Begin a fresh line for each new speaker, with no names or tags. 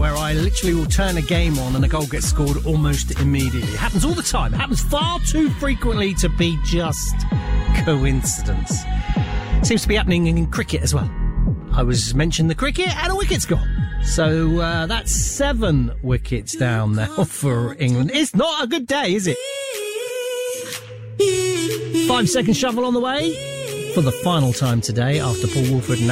where I literally will turn a game on and a goal gets scored almost immediately. It happens all the time. It happens far too frequently to be just coincidence. Seems to be happening in cricket as well. I was mentioning the cricket and a wicket's gone. So that's 7 wickets down now for England. It's not a good day, is it? 5 second shuffle on the way for the final time today after Paul Woolford and